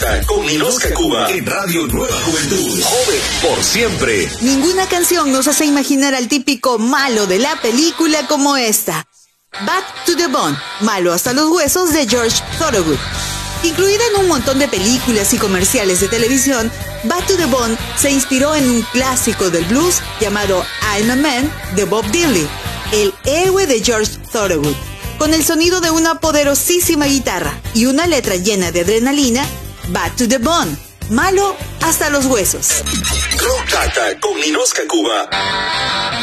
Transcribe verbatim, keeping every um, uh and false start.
Cata con Ninosca Cuba en Radio Nueva Juventud. Joven por siempre. Ninguna canción nos hace imaginar al típico malo de la película como esta. Back to the Bone, malo hasta los huesos de George Thorogood. Incluida en un montón de películas y comerciales de televisión, Back to the Bone se inspiró en un clásico del blues llamado I'm a Man de Bob Dylan, el héroe de George Thorogood. Con el sonido de una poderosísima guitarra y una letra llena de adrenalina, Back to the Bone, malo hasta los huesos. Rock Cata con Ninosca Cuba.